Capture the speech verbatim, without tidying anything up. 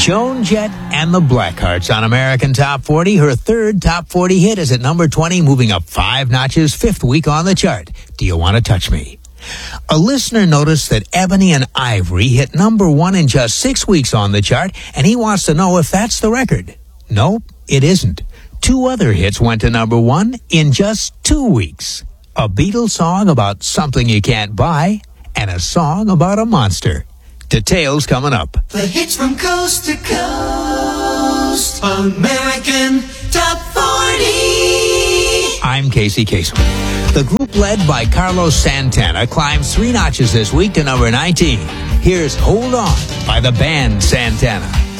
Joan Jett and the Blackhearts on American Top forty. Her third Top forty hit is at number twenty, moving up five notches, fifth week on the chart. Do You Want to Touch Me? A listener noticed that Ebony and Ivory hit number one in just six weeks on the chart, and he wants to know if that's the record. Nope, it isn't. Two other hits went to number one in just two weeks. A Beatles song about something you can't buy, and a song about a monster. Details coming up. The hits from coast to coast. American Top forty. I'm Casey Kasem. The group led by Carlos Santana climbs three notches this week to number nineteen. Here's Hold On by the band Santana.